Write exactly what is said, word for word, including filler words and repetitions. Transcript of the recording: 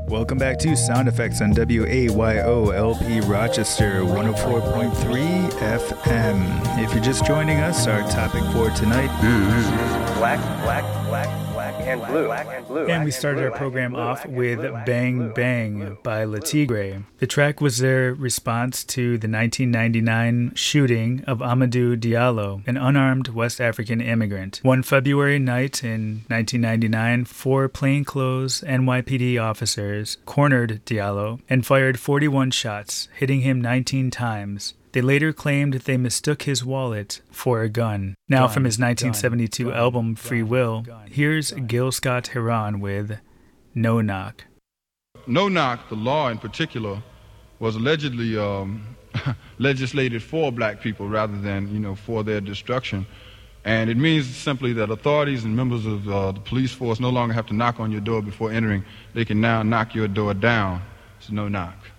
Welcome back to Sound Effects on W A Y O L P Rochester one oh four point three F M. If you're just joining us, our topic for tonight is black, black, black, black and blue. Black and blue. And we started our program off with Bang Bang by Le Tigre. The track was their response to the nineteen ninety-nine shooting of Amadou Diallo, an unarmed West African immigrant. One February night in nineteen ninety-nine, four plainclothes N Y P D officers cornered Diallo and fired forty-one shots, hitting him nineteen times. They later claimed they mistook his wallet for a gun. Now gun, from his nineteen seventy-two gun, album Free gun, Will, gun, here's gun. Gil Scott-Heron with No Knock. No Knock, the law in particular, was allegedly um, legislated for black people rather than, you know, for their destruction. And it means simply that authorities and members of uh, the police force no longer have to knock on your door before entering. They can now knock your door down. It's no knock.